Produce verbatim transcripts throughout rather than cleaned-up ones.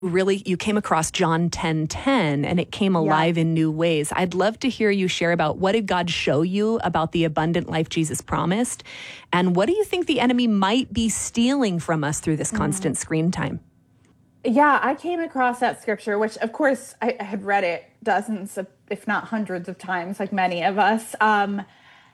really, you came across John ten ten and it came alive yeah. in new ways. I'd love to hear you share about what did God show you about the abundant life Jesus promised? And what do you think the enemy might be stealing from us through this constant mm. screen time? Yeah, I came across that scripture, which of course I, I had read it dozens of, if not hundreds of times, like many of us. Um,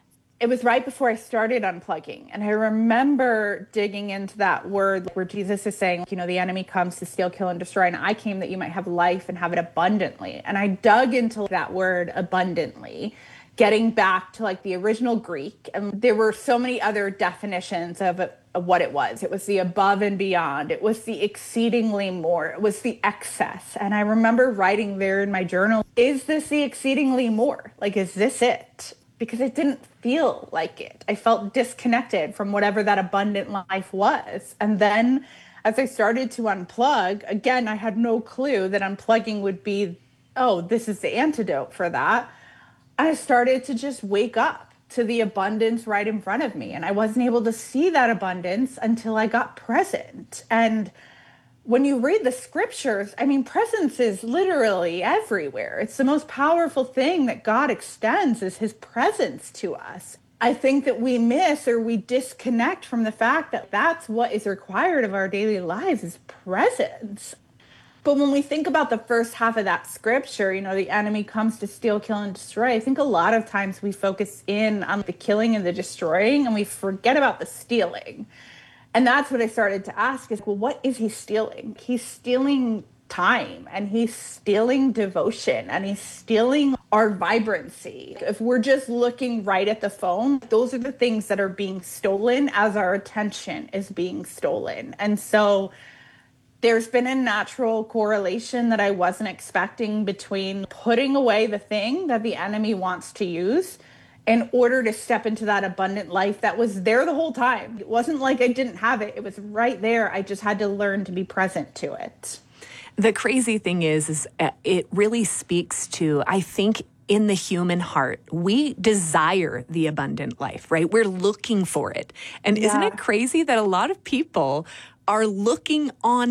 It was right before I started unplugging. And I remember digging into that word where Jesus is saying, you know, the enemy comes to steal, kill, and destroy. And I came that you might have life and have it abundantly. And I dug into that word abundantly, getting back to like the original Greek. And there were so many other definitions of, of what it was. It was the above and beyond. It was the exceedingly more. It was the excess. And I remember writing there in my journal, is this the exceedingly more? Like, is this it? Because it didn't feel like it. I felt disconnected from whatever that abundant life was. And then as I started to unplug, again, I had no clue that unplugging would be, oh, this is the antidote for that. I started to just wake up to the abundance right in front of me. And I wasn't able to see that abundance until I got present. And when you read the scriptures, I mean, presence is literally everywhere. It's the most powerful thing that God extends is his presence to us. I think that we miss or we disconnect from the fact that that's what is required of our daily lives is presence. But when we think about the first half of that scripture, you know, the enemy comes to steal, kill, and destroy. I think a lot of times we focus in on the killing and the destroying and we forget about the stealing. And that's what I started to ask is, well, what is he stealing? He's stealing time and he's stealing devotion and he's stealing our vibrancy. If we're just looking right at the phone, those are the things that are being stolen as our attention is being stolen. And so there's been a natural correlation that I wasn't expecting between putting away the thing that the enemy wants to use in order to step into that abundant life that was there the whole time. It wasn't like I didn't have it. It was right there. I just had to learn to be present to it. The crazy thing is, is it really speaks to, I think, in the human heart, we desire the abundant life, right? We're looking for it. And yeah. Isn't it crazy that a lot of people are looking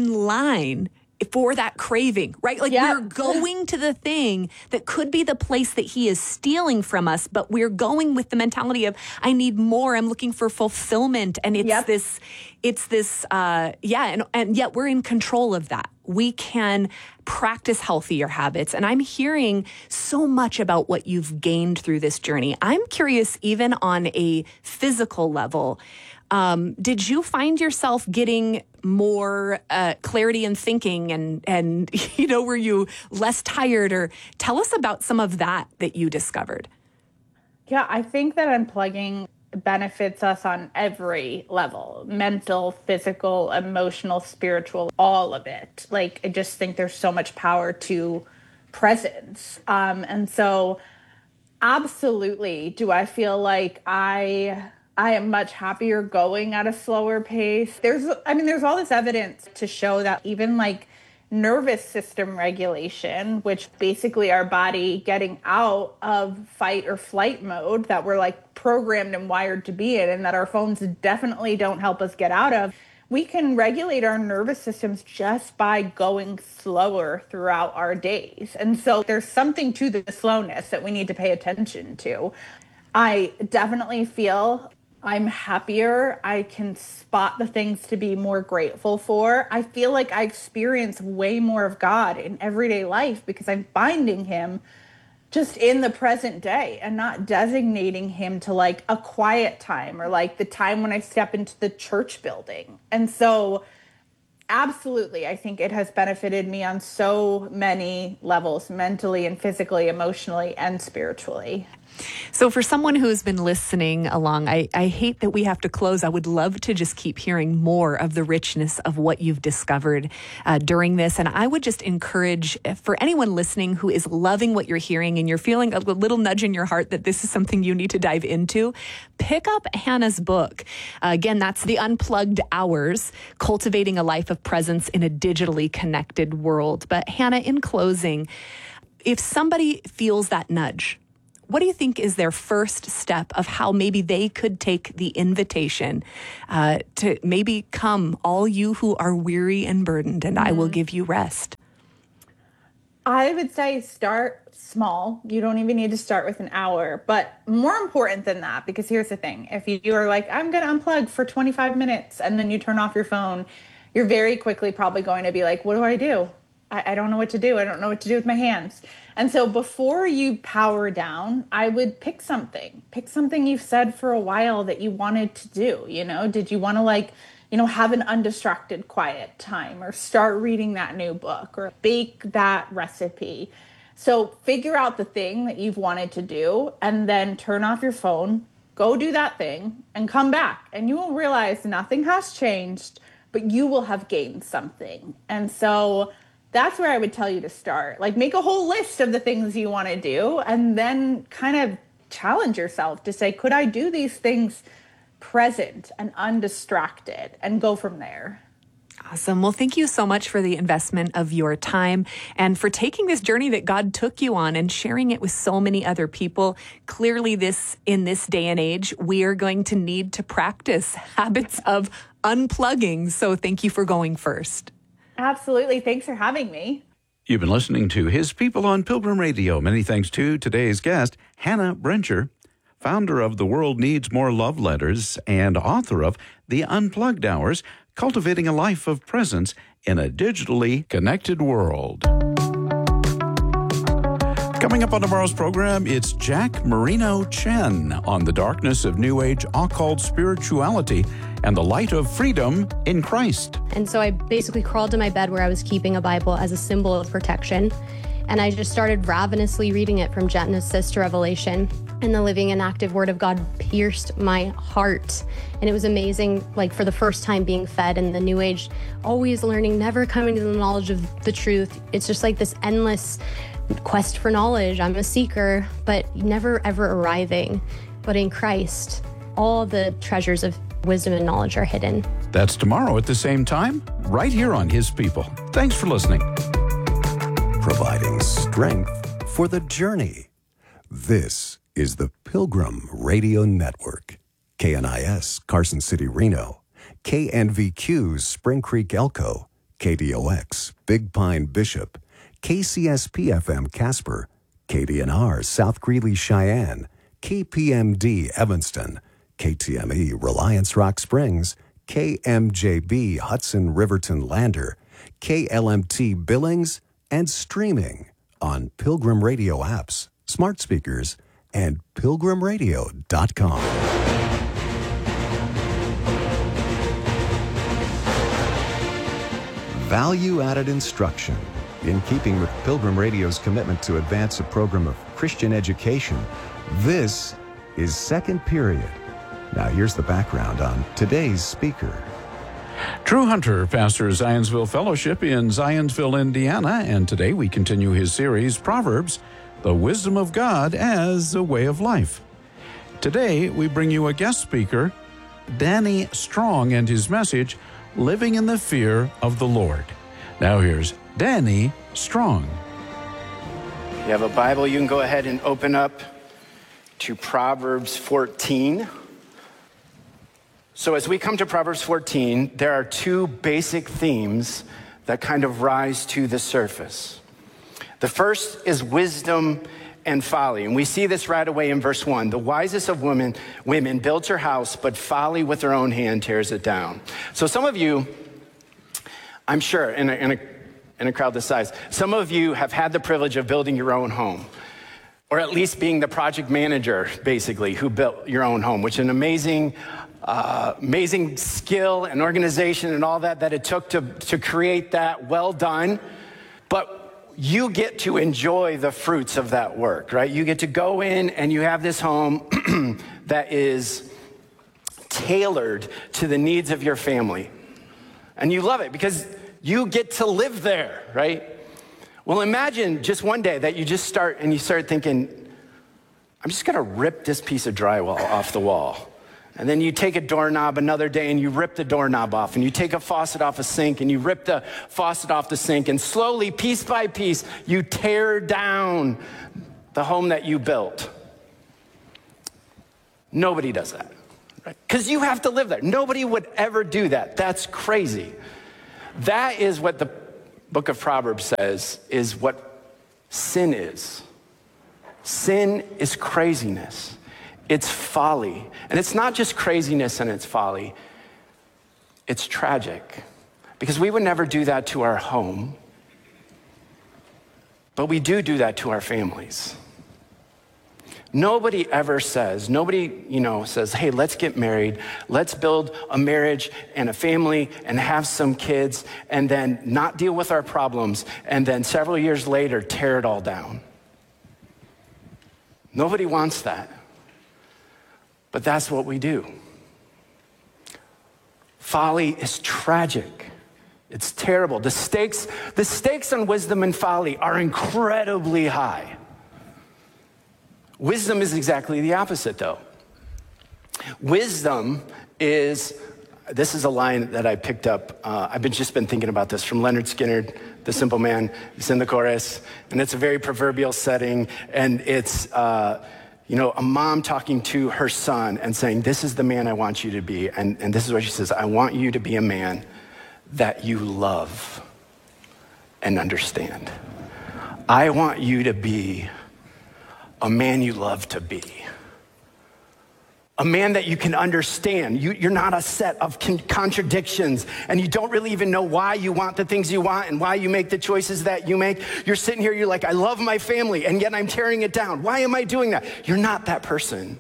online for that craving, right? Like yep. we're going to the thing that could be the place that he is stealing from us, but we're going with the mentality of, I need more. I'm looking for fulfillment. And it's yep. this, it's this, uh, yeah. And, and yet we're in control of that. We can practice healthier habits. And I'm hearing so much about what you've gained through this journey. I'm curious, even on a physical level, Um, did you find yourself getting more uh, clarity in thinking and, and, you know, were you less tired? Or tell us about some of that that you discovered. Yeah, I think that unplugging benefits us on every level, mental, physical, emotional, spiritual, all of it. Like, I just think there's so much power to presence. Um, and so absolutely, do I feel like I... I am much happier going at a slower pace. There's, I mean, there's all this evidence to show that even like nervous system regulation, which basically our body getting out of fight or flight mode that we're like programmed and wired to be in, and that our phones definitely don't help us get out of, we can regulate our nervous systems just by going slower throughout our days. And so there's something to the slowness that we need to pay attention to. I definitely feel I'm happier. I can spot the things to be more grateful for. I feel like I experience way more of God in everyday life because I'm finding him just in the present day and not designating him to like a quiet time or like the time when I step into the church building. And so absolutely, I think it has benefited me on so many levels, mentally and physically, emotionally, and spiritually. So for someone who's been listening along, I, I hate that we have to close. I would love to just keep hearing more of the richness of what you've discovered uh, during this. And I would just encourage for anyone listening who is loving what you're hearing and you're feeling a little nudge in your heart that this is something you need to dive into, pick up Hannah's book. Uh, again, that's The Unplugged Hours, Cultivating a Life of Presence in a Digitally Connected World. But Hannah, in closing, if somebody feels that nudge, what do you think is their first step of how maybe they could take the invitation uh, to maybe come, all you who are weary and burdened, and mm-hmm. I will give you rest? I would say start small. You don't even need to start with an hour. But more important than that, because here's the thing. If you are like, I'm going to unplug for twenty-five minutes, and then you turn off your phone, you're very quickly probably going to be like, what do I do? I, I don't know what to do. I don't know what to do with my hands. And so before you power down, I would pick something. Pick something you've said for a while that you wanted to do. You know, did you want to like, you know, have an undistracted quiet time, or start reading that new book, or bake that recipe? So figure out the thing that you've wanted to do, and then turn off your phone, go do that thing, and come back. And you will realize nothing has changed, but you will have gained something. And so that's where I would tell you to start. Like, make a whole list of the things you want to do, and then kind of challenge yourself to say, could I do these things present and undistracted, and go from there. Awesome. Well, thank you so much for the investment of your time and for taking this journey that God took you on and sharing it with so many other people. Clearly, this in this day and age, we are going to need to practice habits of unplugging. So thank you for going first. Absolutely. Thanks for having me. You've been listening to His People on Pilgrim Radio. Many thanks to today's guest, Hannah Brencher, founder of The World Needs More Love Letters and author of The Unplugged Hours, Cultivating a Life of Presence in a Digitally Connected World. Coming up on tomorrow's program, it's Jack Marino Chen on the darkness of New Age occult spirituality and the light of freedom in Christ. And so I basically crawled to my bed where I was keeping a Bible as a symbol of protection. And I just started ravenously reading it from Genesis to Revelation. And the living and active Word of God pierced my heart. And it was amazing, like for the first time being fed in the New Age, always learning, never coming to the knowledge of the truth. It's just like this endless quest for knowledge. I'm a seeker, but never ever arriving. But in Christ, all the treasures of wisdom and knowledge are hidden. That's tomorrow at the same time, right here on His People. Thanks for listening. Providing strength for the journey. This is the Pilgrim Radio Network. K N I S, Carson City, Reno. K N V Q, Spring Creek, Elko. K D O X, Big Pine, Bishop. K C S P F M, Casper. K D N R, South Greeley, Cheyenne. K P M D, Evanston. K T M E, Reliance Rock Springs. K M J B, Hudson, Riverton, Lander. K L M T, Billings, and streaming on Pilgrim Radio apps, smart speakers, and pilgrim radio dot com. Value-added instruction. In keeping with Pilgrim Radio's commitment to advance a program of Christian education, this is Second Period. Now here's the background on today's speaker. Drew Hunter pastors Zionsville Fellowship in Zionsville, Indiana, and today we continue his series, Proverbs, the Wisdom of God as a Way of Life. Today we bring you a guest speaker, Danny Strong, and his message, Living in the Fear of the Lord. Now here's Danny Strong. If you have a Bible, you can go ahead and open up to Proverbs fourteen. So as we come to Proverbs fourteen, there are two basic themes that kind of rise to the surface. The first is wisdom and folly. And we see this right away in verse one. The wisest of women, women builds her house, but folly with her own hand tears it down. So some of you, I'm sure, in a, in a, in a crowd this size, some of you have had the privilege of building your own home. Or at least being the project manager, basically, who built your own home, which is an amazing Uh, amazing skill and organization and all that that it took to, to create that. Well done. But you get to enjoy the fruits of that work, right? You get to go in and you have this home that is tailored to the needs of your family. And you love it because you get to live there, right? Well, imagine just one day that you just start and you start thinking, I'm just gonna rip this piece of drywall off the wall. And then you take a doorknob another day and you rip the doorknob off, and you take a faucet off a sink and you rip the faucet off the sink, and slowly, piece by piece, you tear down the home that you built. Nobody does that, right? Because you have to live there. Nobody would ever do that. That's crazy. That is what the book of Proverbs says is what sin is. Sin is craziness. It's folly. And it's not just craziness and it's folly. It's tragic. Because we would never do that to our home. But we do do that to our families. Nobody ever says, nobody, you know, says, hey, let's get married, let's build a marriage and a family and have some kids and then not deal with our problems and then several years later tear it all down. Nobody wants that. But that's what we do. Folly is tragic. It's terrible. The stakes, the stakes on wisdom and folly are incredibly high. Wisdom is exactly the opposite, though. Wisdom is, this is a line that I picked up. Uh, I've been just been thinking about this from Leonard Skinner, The Simple Man. It's in the chorus, and it's a very proverbial setting, and it's, uh, you know, a mom talking to her son and saying, this is the man I want you to be, and, and this is what she says, I want you to be a man that you love and understand. I want you to be a man you love to be. A man that you can understand. You, you're not a set of con- contradictions and you don't really even know why you want the things you want and why you make the choices that you make. You're sitting here, you're like, I love my family and yet I'm tearing it down. Why am I doing that? You're not that person.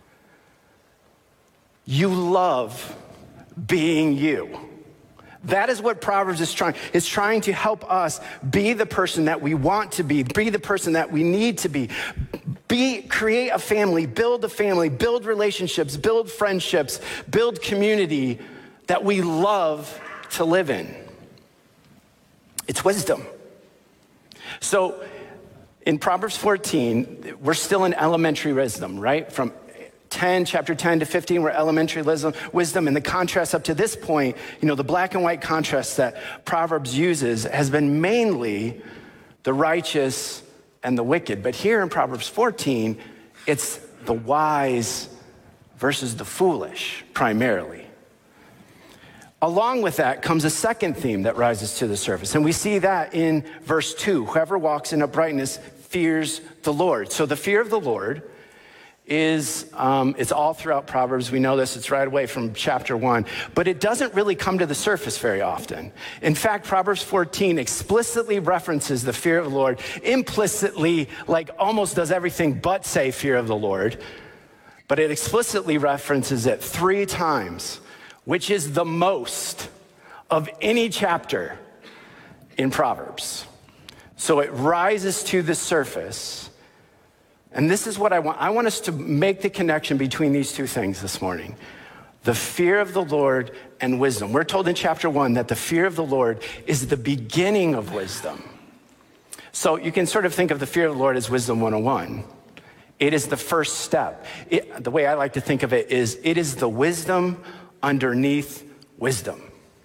You love being you. That is what Proverbs is trying. It's trying to help us be the person that we want to be, be the person that we need to be. Be, create a family, build a family, build relationships, build friendships, build community that we love to live in. It's wisdom. So in Proverbs fourteen, we're still in elementary wisdom, right? From ten, chapter ten to fifteen, we're elementary wisdom. And the contrast up to this point, you know, the black and white contrast that Proverbs uses has been mainly the righteous and the wicked. But here in Proverbs fourteen, it's the wise versus the foolish, primarily. Along with that comes a second theme that rises to the surface. And we see that in verse two. Whoever walks in uprightness fears the Lord. So the fear of the Lord is, um, it's all throughout Proverbs. We know this, it's right away from chapter one, but it doesn't really come to the surface very often. In fact, Proverbs fourteen explicitly references the fear of the Lord, implicitly, like almost does everything but say fear of the Lord, but it explicitly references it three times, which is the most of any chapter in Proverbs. So it rises to the surface. And this is what I want. I want us to make the connection between these two things this morning. The fear of the Lord and wisdom. We're told in chapter one that the fear of the Lord is the beginning of wisdom. So you can sort of think of the fear of the Lord as wisdom one oh one. It is the first step. It, the way I like to think of it is it is the wisdom underneath wisdom.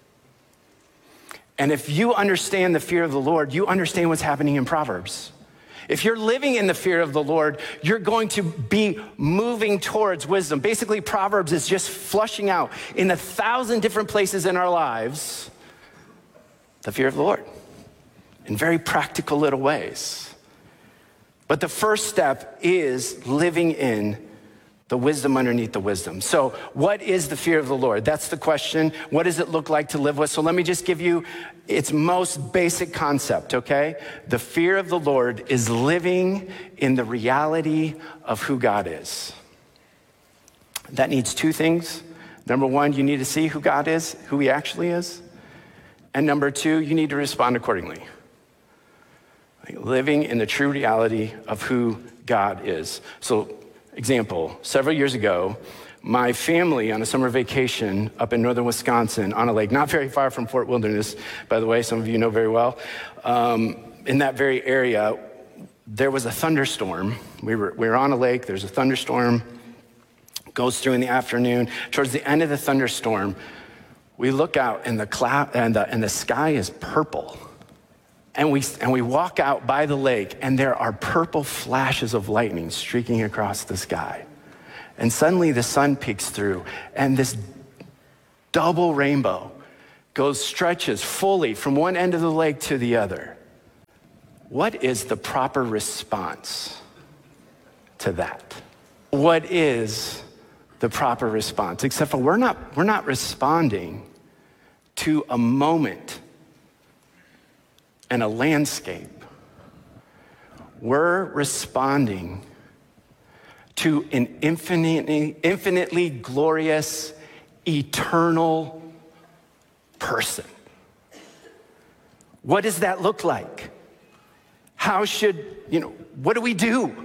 And if you understand the fear of the Lord, you understand what's happening in Proverbs. If you're living in the fear of the Lord, you're going to be moving towards wisdom. Basically, Proverbs is just flushing out in a thousand different places in our lives the fear of the Lord in very practical little ways. But the first step is living in the wisdom underneath the wisdom. So what is the fear of the Lord? That's the question. What does it look like to live with? So let me just give you its most basic concept, okay? The fear of the Lord is living in the reality of who God is. That needs two things. Number one, you need to see who God is, who he actually is. And number two, you need to respond accordingly. Like living in the true reality of who God is. So example, several years ago, my family on a summer vacation up in northern Wisconsin on a lake, not very far from Fort Wilderness, by the way, some of you know very well. Um, in that very area, there was a thunderstorm. We were, we were on a lake, there's a thunderstorm, goes through in the afternoon. Towards the end of the thunderstorm, we look out and the cloud and the, and the sky is purple. And we, and we walk out by the lake and there are purple flashes of lightning streaking across the sky. And suddenly the sun peeks through, and this double rainbow goes, stretches fully from one end of the lake to the other. What is the proper response to that? What is the proper response? Except for we're not, we're not responding to a moment and a landscape. We're responding to an infinitely, infinitely glorious, eternal person. What does that look like? How should, you know, what do we do?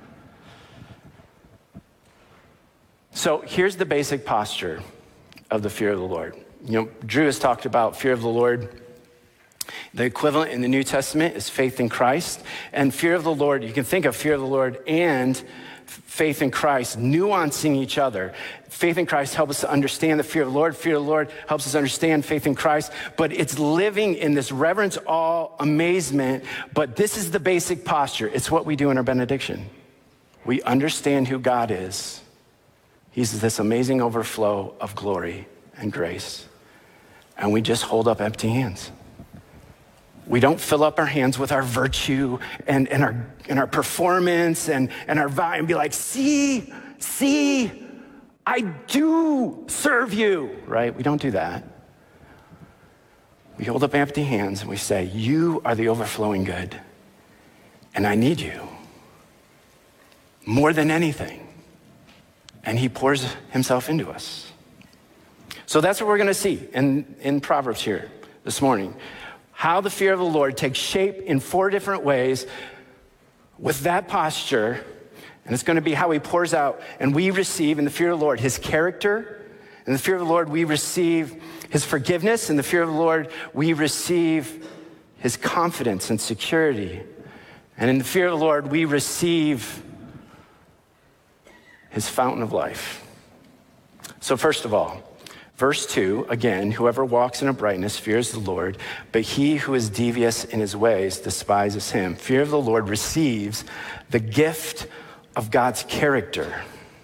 So here's the basic posture of the fear of the Lord. You know, Drew has talked about fear of the Lord. The equivalent in the New Testament is faith in Christ. And fear of the Lord, you can think of fear of the Lord and faith in Christ nuancing each other. Faith in Christ helps us to understand the fear of the Lord. Fear of the Lord helps us understand faith in Christ. But it's living in this reverence, awe, amazement. But this is the basic posture. It's what we do in our benediction. We understand who God is. He's this amazing overflow of glory and grace. And we just hold up empty hands. We don't fill up our hands with our virtue and, and, our, and our performance and, and our vibe and be like, see, see, I do serve you, right? We don't do that. We hold up empty hands and we say, you are the overflowing good, and I need you more than anything. And he pours himself into us. So that's what we're gonna see in, in Proverbs here this morning. How the fear of the Lord takes shape in four different ways with that posture, and it's gonna be how he pours out, and we receive in the fear of the Lord his character. In the fear of the Lord, we receive his forgiveness. In the fear of the Lord, we receive his confidence and security. And in the fear of the Lord, we receive his fountain of life. So first of all, verse two, again, whoever walks in uprightness fears the Lord, but he who is devious in his ways despises him. Fear of the Lord receives the gift of God's character.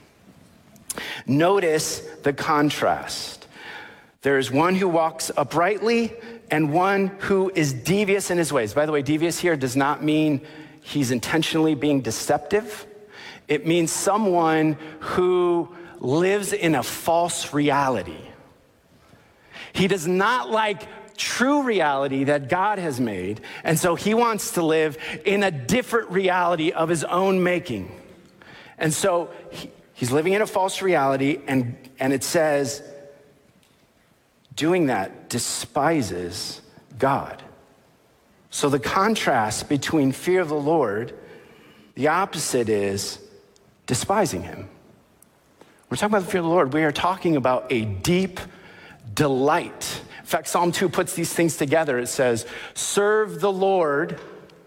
Notice the contrast. There is one who walks uprightly and one who is devious in his ways. By the way, devious here does not mean he's intentionally being deceptive. It means someone who lives in a false reality. He does not like true reality that God has made, and so he wants to live in a different reality of his own making. And so he, he's living in a false reality, and, and it says, doing that despises God. So the contrast between fear of the Lord, the opposite is despising him. We're talking about the fear of the Lord. We are talking about a deep delight. In fact, Psalm two puts these things together. It says, serve the Lord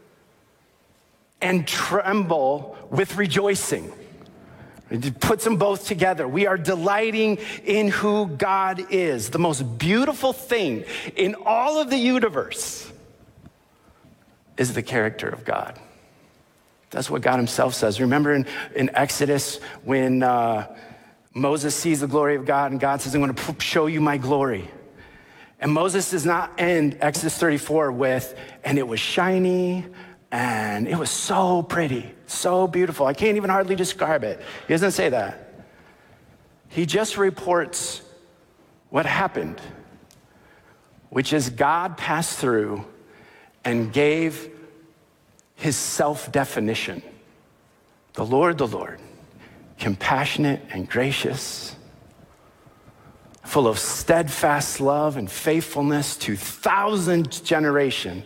and tremble with rejoicing. It puts them both together. We are delighting in who God is. The most beautiful thing in all of the universe is the character of God. That's what God himself says. Remember in, in Exodus when uh, Moses sees the glory of God and God says, I'm going to show you my glory. And Moses does not end Exodus thirty-four with, and it was shiny and it was so pretty, so beautiful. I can't even hardly describe it. He doesn't say that. He just reports what happened, which is God passed through and gave his self-definition. The Lord, the Lord, compassionate and gracious, full of steadfast love and faithfulness to thousand generation,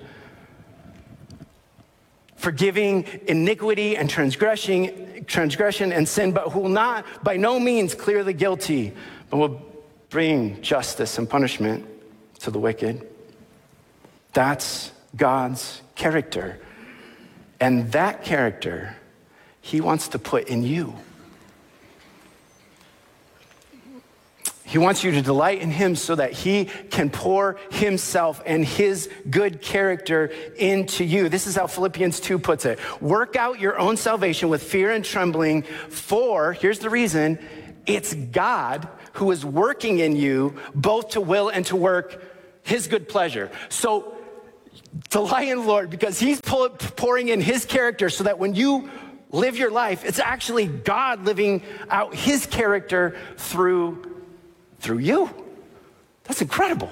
forgiving iniquity and transgression, transgression and sin, but who will not by no means clear the guilty, but will bring justice and punishment to the wicked. That's God's character. And that character, he wants to put in you. He wants you to delight in him so that he can pour himself and his good character into you. This is how Philippians two puts it. Work out your own salvation with fear and trembling, for, here's the reason, it's God who is working in you both to will and to work his good pleasure. So delight in the Lord because he's pouring in his character so that when you live your life, it's actually God living out his character through Through you. That's incredible.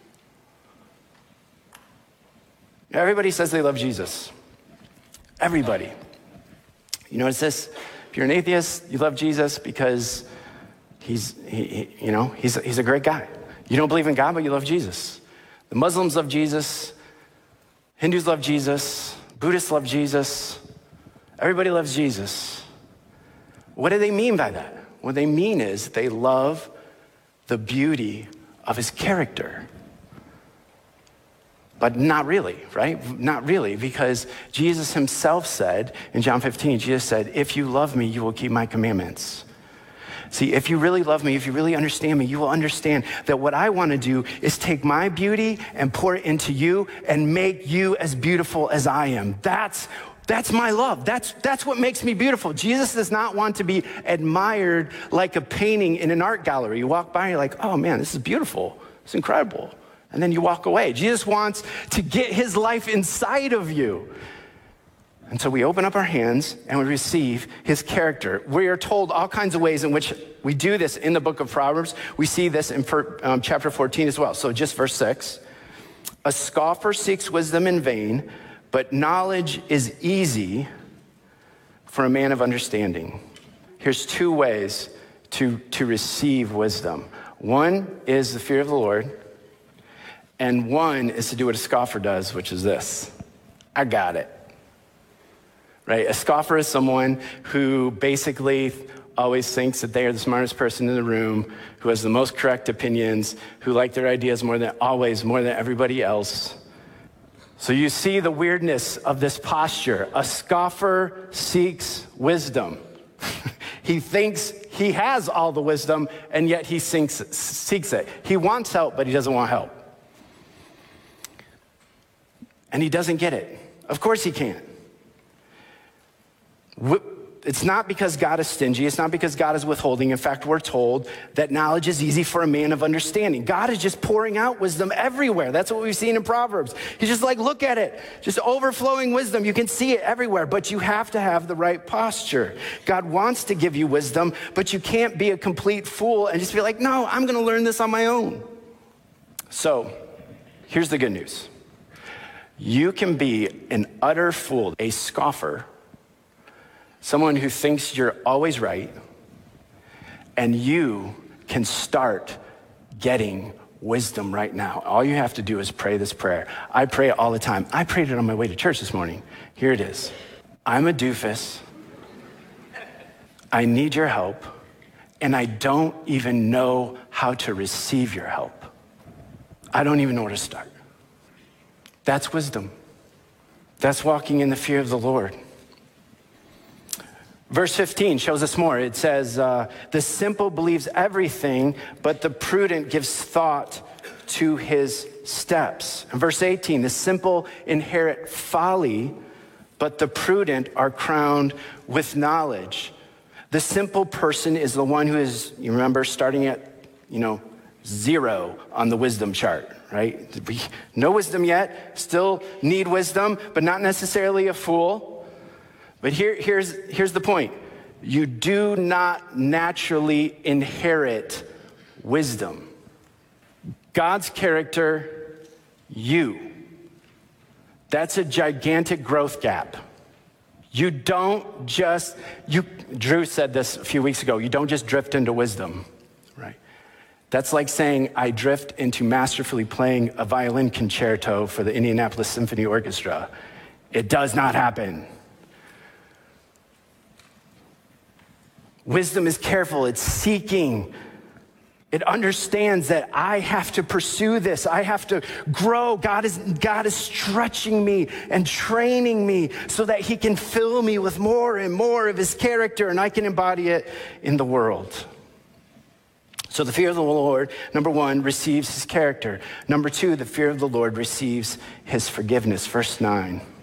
Everybody says they love Jesus. Everybody. You notice this? If you're an atheist, you love Jesus because he's, he, he, you know, he's, he's a great guy. You don't believe in God, but you love Jesus. The Muslims love Jesus. Hindus love Jesus. Buddhists love Jesus. Everybody loves Jesus. What do they mean by that? What they mean is they love the beauty of his character. But not really, right? Not really, because Jesus himself said in John fifteen, Jesus said, if you love me, you will keep my commandments. See, if you really love me, if you really understand me, you will understand that what I want to do is take my beauty and pour it into you and make you as beautiful as I am. That's That's my love. That's, that's what makes me beautiful. Jesus does not want to be admired like a painting in an art gallery. You walk by and you're like, oh man, this is beautiful. It's incredible. And then you walk away. Jesus wants to get his life inside of you. And so we open up our hands and we receive his character. We are told all kinds of ways in which we do this in the book of Proverbs. We see this in um, chapter fourteen as well. So just verse six. A scoffer seeks wisdom in vain, but knowledge is easy for a man of understanding. Here's two ways to, to receive wisdom. One is the fear of the Lord, and one is to do what a scoffer does, which is this. I got it. Right? A scoffer is someone who basically always thinks that they are the smartest person in the room, who has the most correct opinions, who like their ideas more than always, more than everybody else. So you see the weirdness of this posture. A scoffer seeks wisdom. He thinks he has all the wisdom, and yet he seeks, seeks it. He wants help, but he doesn't want help. And he doesn't get it. Of course he can't. It's not because God is stingy. It's not because God is withholding. In fact, we're told that knowledge is easy for a man of understanding. God is just pouring out wisdom everywhere. That's what we've seen in Proverbs. He's just like, look at it. Just overflowing wisdom. You can see it everywhere, but you have to have the right posture. God wants to give you wisdom, but you can't be a complete fool and just be like, no, I'm going to learn this on my own. So here's the good news. You can be an utter fool, a scoffer, someone who thinks you're always right, and you can start getting wisdom right now. All you have to do is pray this prayer. I pray it all the time. I prayed it on my way to church this morning. Here it is. I'm a doofus. I need your help, and I don't even know how to receive your help. I don't even know where to start. That's wisdom. That's walking in the fear of the Lord. Verse fifteen shows us more. It says, uh, the simple believes everything, but the prudent gives thought to his steps. And verse eighteen, the simple inherit folly, but the prudent are crowned with knowledge. The simple person is the one who is, you remember, starting at, you know, zero on the wisdom chart, right? No wisdom yet, still need wisdom, but not necessarily a fool. But here, here's, here's the point. You do not naturally inherit wisdom. God's character, you. That's a gigantic growth gap. You don't just, you, Drew said this a few weeks ago, you don't just drift into wisdom, right? That's like saying I drift into masterfully playing a violin concerto for the Indianapolis Symphony Orchestra. It does not happen. Wisdom is careful, it's seeking. It understands that I have to pursue this. I have to grow. God is, God is stretching me and training me so that he can fill me with more and more of his character and I can embody it in the world. So the fear of the Lord, number one, receives his character. Number two, the fear of the Lord receives his forgiveness. Verse nine.